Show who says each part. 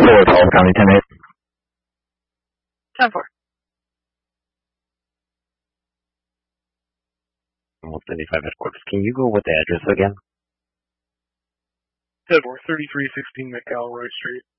Speaker 1: 4, Tulsa County 10-8.
Speaker 2: 10-4.
Speaker 3: Almost 95 headquarters. Can you go with the address again?
Speaker 2: 10-4, 3316 McElroy Street.